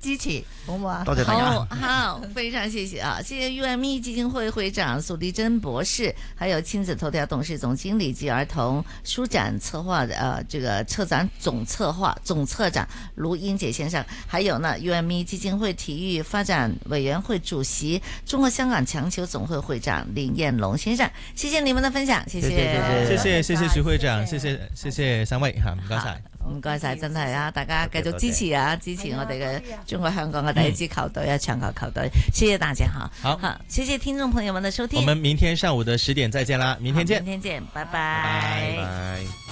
支持，好唔好啊？ 多謝大家。 好，非常謝謝啊！謝謝 UME 基金會會長蘇麗珍博士，還有親子頭條董事總經理及兒童書展策劃這個策展總策長盧英傑先生，還有呢 UME 基金會體育發展委員會主席、中國香港強球總會會長林彥龍先生，謝謝你們的分享，謝謝徐會長，謝謝三位吓，唔該晒。 唔該晒，真係啊！大家繼續支持啊，支持我哋嘅中國香港嘅第一支球隊啊，長球球隊，謝謝大家哈。 好， 謝謝聽眾朋友們的收聽。 我們明天上午的10點再見啦，明天見。 明天見，拜拜。 拜拜。